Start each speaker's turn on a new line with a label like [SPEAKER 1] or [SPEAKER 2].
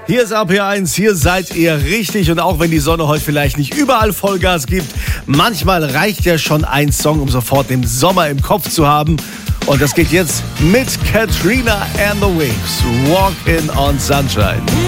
[SPEAKER 1] Hier ist RPR1, hier seid ihr richtig. Und auch wenn die Sonne heute vielleicht nicht überall Vollgas gibt, manchmal reicht ja schon ein Song, um sofort den Sommer im Kopf zu haben. Und das geht jetzt mit Katrina and the Waves, Walking on Sunshine.